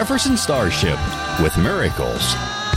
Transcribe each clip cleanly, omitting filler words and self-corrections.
Jefferson Starship with Miracles.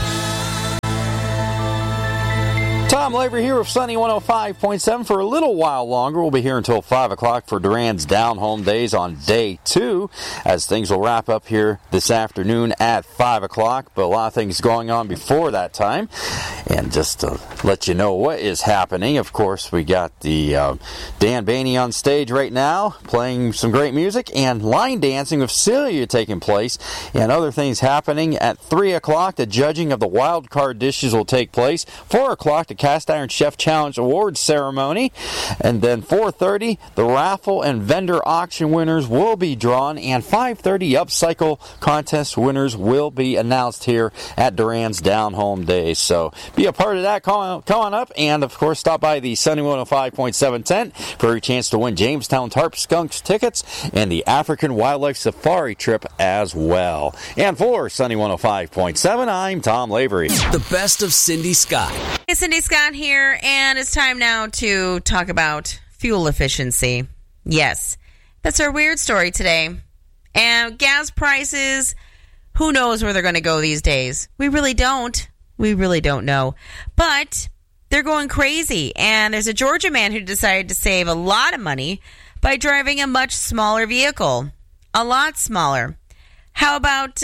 Tom Lavery here with Sunny 105.7 for a little while longer. We'll be here until 5 o'clock for Durand's Down Home Days on day 2, as things will wrap up here this afternoon at 5 o'clock. But a lot of things going on before that time. And just to let you know what is happening, of course, we got the Dan Baney on stage right now playing some great music, and line dancing with Celia taking place, and other things happening. At 3 o'clock, the judging of the wild card dishes will take place. 4 o'clock, the Cast Iron Chef Challenge Awards ceremony, and then 4:30 the raffle and vendor auction winners will be drawn, and 5:30 Upcycle contest winners will be announced here at Durand's Down Home Days. So be a part of that. Come on up, and of course stop by the Sunny 105.7 tent for your chance to win Jamestown Tarp Skunks tickets and the African Wildlife Safari trip as well. And for Sunny 105.7, I'm Tom Lavery. The best of Cindy Scott. Hey, Cindy Scott here, and it's time now to talk about fuel efficiency. Yes, that's our weird story today. And gas prices, who knows where they're going to go these days? We really don't. We really don't know. But they're going crazy, and there's a Georgia man who decided to save a lot of money by driving a much smaller vehicle. A lot smaller. How about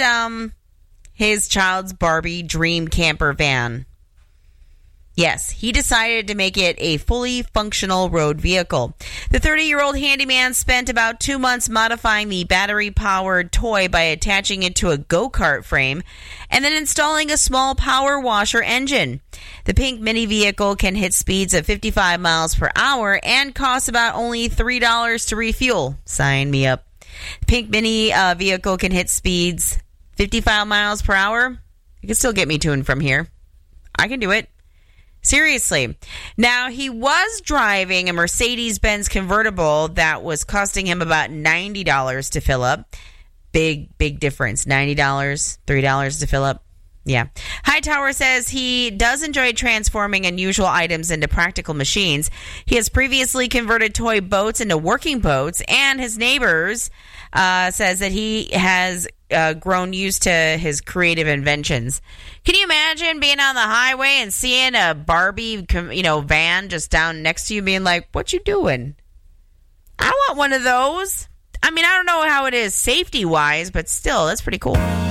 his child's Barbie dream camper van? Yes, he decided to make it a fully functional road vehicle. The 30-year-old handyman spent about 2 months modifying the battery-powered toy by attaching it to a go-kart frame and then installing a small power washer engine. The pink mini vehicle can hit speeds of 55 miles per hour and costs about only $3 to refuel. Sign me up. The pink mini vehicle can hit speeds 55 miles per hour. You can still get me to and from here. I can do it. Seriously. Now, he was driving a Mercedes-Benz convertible that was costing him about $90 to fill up. Big difference. $90, $3 to fill up. Yeah. Hightower says he does enjoy transforming unusual items into practical machines. He has previously converted toy boats into working boats, and his neighbors says that he has grown used to his creative inventions. Can you imagine being on the highway and seeing a Barbie, van just down next to you being like, what you doing? I want one of those. I mean, I don't know how it is safety-wise, but still, that's pretty cool.